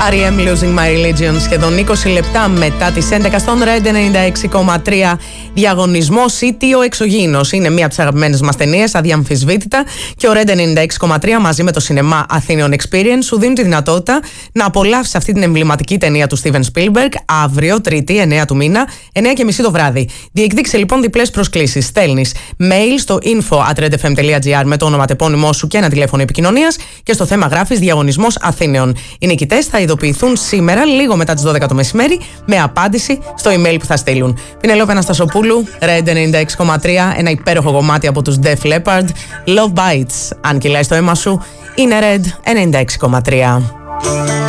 R.E.M. Losing My Religion, σχεδόν 20 λεπτά μετά τις 11 στον Red 96,3. Διαγωνισμός City ο Εξωγήινος είναι μία από τις αγαπημένες μας ταινίες, αδιαμφισβήτητα, και ο Red 96,3 μαζί με το σινεμά Athenian Experience σου δίνουν τη δυνατότητα να απολαύσεις αυτή την εμβληματική ταινία του Steven Spielberg αύριο, Τρίτη, 9 του μήνα, 9:30 το βράδυ. Διεκδίκησε λοιπόν διπλές προσκλήσεις. Στέλνεις mail στο info@redfm.gr με το ονοματεπώνυμό σου και ένα τηλέφωνο επικοινωνίας και στο θέμα γράφεις διαγωνισμός Αθήνεων. Οι νικητές θα ειδοποιηθούν σήμερα, λίγο μετά τις 12 το μεσημέρι, με απάντηση στο email που θα στείλουν. Πινελόπη Αναστασοπούλου, Red 96,3, ένα υπέροχο κομμάτι από τους Def Leppard, Love Bites. Αν κυλάει στο αίμα σου, είναι Red 96,3.